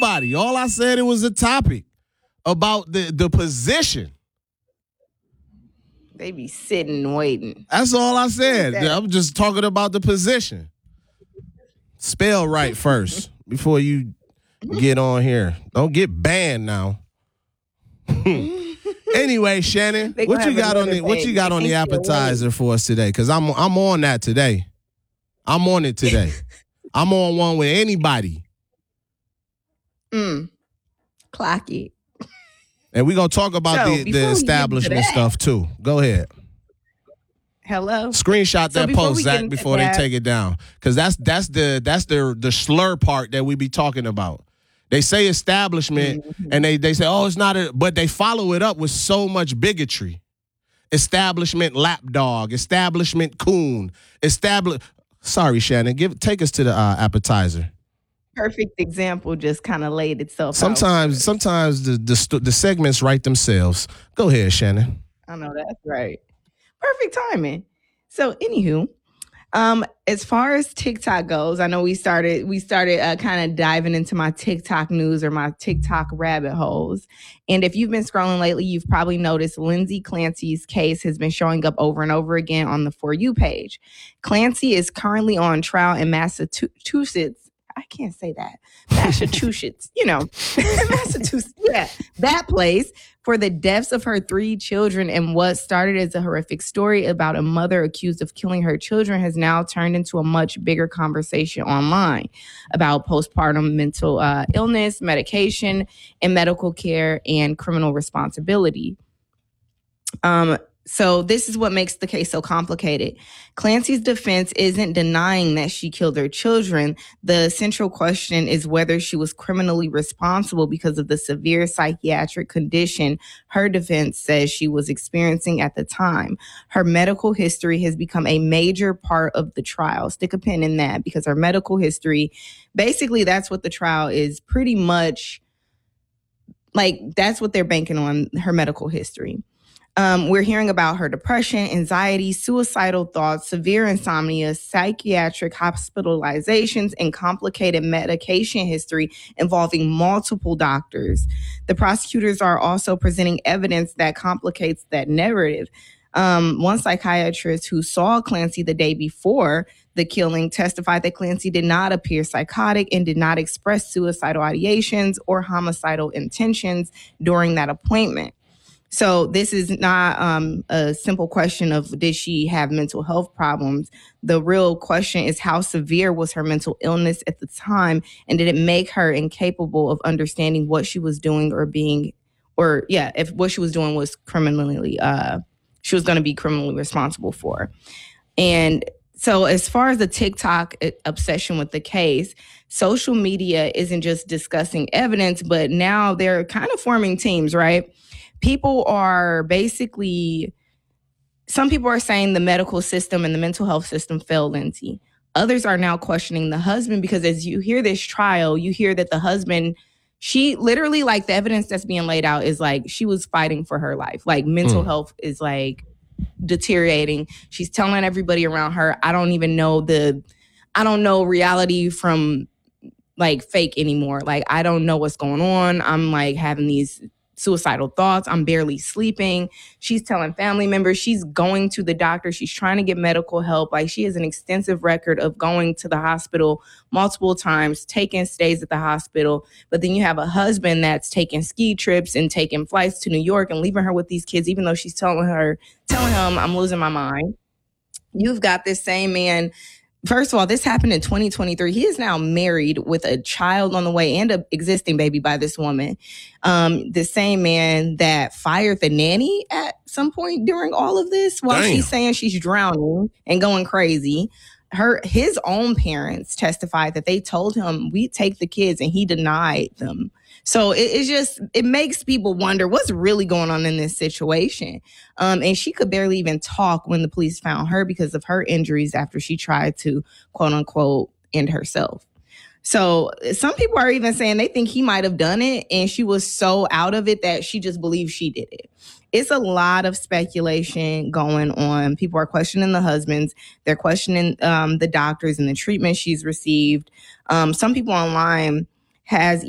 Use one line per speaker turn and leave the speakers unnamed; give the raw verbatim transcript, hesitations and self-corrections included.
nobody. All I said, it was a topic about the, the position.
They be sitting and waiting.
That's all I said. I'm just talking about the position. Spell right first before you get on here. Don't get banned now. Anyway, Shannon, what you got on the what you got on the appetizer for us today? Because I'm I'm on that today. I'm on it today. I'm on one with anybody.
Mm. Clock it.
And we're going to talk about so, the, the establishment stuff, too. Go ahead.
Hello?
Screenshot that so post, Zach, before they take it down. Because that's that's the that's the, the slur part that we be talking about. They say establishment, mm-hmm. and they, they say, oh, it's not a... But they follow it up with so much bigotry. Establishment lapdog. Establishment coon. Establish... Sorry, Shannon. Give Take us to the uh, appetizer.
Perfect example just kind of laid itself
sometimes,
out.
Sometimes the, the the segments write themselves. Go ahead, Shannon.
I know that's right. Perfect timing. So, anywho, um, as far as TikTok goes, I know we started we started uh, kind of diving into my TikTok news or my TikTok rabbit holes. And if you've been scrolling lately, you've probably noticed Lindsay Clancy's case has been showing up over and over again on the For You page. Clancy is currently on trial in Massachusetts. I can't say that. Massachusetts, you know, Massachusetts. Yeah, that place for the deaths of her three children. And what started as a horrific story about a mother accused of killing her children has now turned into a much bigger conversation online about postpartum mental uh, illness, medication, and medical care and criminal responsibility. Um, So this is what makes the case so complicated. Clancy's defense isn't denying that she killed her children. The central question is whether she was criminally responsible because of the severe psychiatric condition her defense says she was experiencing at the time. Her medical history has become a major part of the trial. Stick a pin in that, because her medical history, basically that's what the trial is pretty much, like that's what they're banking on, her medical history. Um, we're hearing about her depression, anxiety, suicidal thoughts, severe insomnia, psychiatric hospitalizations, and complicated medication history involving multiple doctors. The prosecutors are also presenting evidence that complicates that narrative. Um, one psychiatrist who saw Clancy the day before the killing testified that Clancy did not appear psychotic and did not express suicidal ideations or homicidal intentions during that appointment. So this is not um, a simple question of did she have mental health problems. The real question is how severe was her mental illness at the time, and did it make her incapable of understanding what she was doing or being, or yeah, if what she was doing was criminally, uh, she was going to be criminally responsible for. And so as far as the TikTok obsession with the case, social media isn't just discussing evidence, but now they're kind of forming teams, right? People are basically, some people are saying the medical system and the mental health system failed Lindsay. Others are now questioning the husband, because as you hear this trial, you hear that the husband, she literally, like the evidence that's being laid out is like she was fighting for her life. Like mental mm. health is like deteriorating. She's telling everybody around her, I don't even know the, I don't know reality from like fake anymore. Like, I don't know what's going on. I'm like having these suicidal thoughts. I'm barely sleeping. She's telling family members, she's going to the doctor. She's trying to get medical help. Like, she has an extensive record of going to the hospital multiple times, taking stays at the hospital. But then you have a husband that's taking ski trips and taking flights to New York and leaving her with these kids, even though she's telling her, telling him, I'm losing my mind. You've got this same man. First of all, this happened in twenty twenty-three. He is now married with a child on the way and an existing baby by this woman. Um, the same man that fired the nanny at some point during all of this while Damn. she's saying she's drowning and going crazy. Her, his own parents testified that they told him, we take the kids, and he denied them. So it, it's just, it makes people wonder what's really going on in this situation. Um, and she could barely even talk when the police found her because of her injuries after she tried to, quote unquote, end herself. So some people are even saying they think he might have done it, and she was so out of it that she just believes she did it. It's a lot of speculation going on. People are questioning the husbands. They're questioning um, the doctors and the treatment she's received. Um, some people online has